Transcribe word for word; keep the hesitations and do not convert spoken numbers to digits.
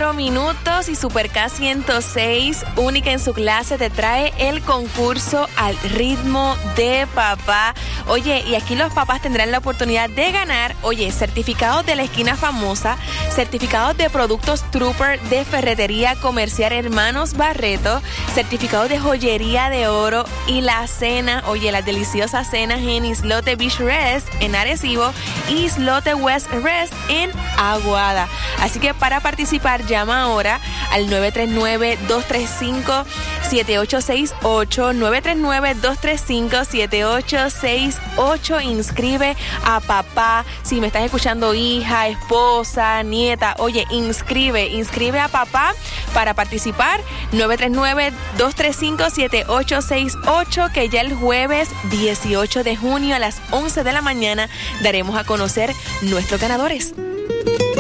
cuatro minutos y Super K ciento seis, única en su clase, te trae el concurso Al Ritmo de Papá. Oye, y aquí los papás tendrán la oportunidad de ganar, oye, certificados de la esquina famosa, certificados de productos Trooper de Ferretería Comercial Hermanos Barreto, certificados de joyería de oro y la cena, oye, las deliciosas cenas en Islote Beach Rest en Arecibo y Islote West Rest en Aguada. Así que para participar, llama ahora al nueve tres nueve, dos tres cinco, siete ocho seis ocho, nueve tres nueve, dos tres cinco, siete ocho seis ocho. Inscribe a papá. Si me estás escuchando, hija, esposa, nieta, oye, inscribe, inscribe a papá para participar. nueve tres nueve, dos tres cinco, siete ocho seis ocho, que ya el jueves dieciocho de junio a las once de la mañana daremos a conocer nuestros ganadores.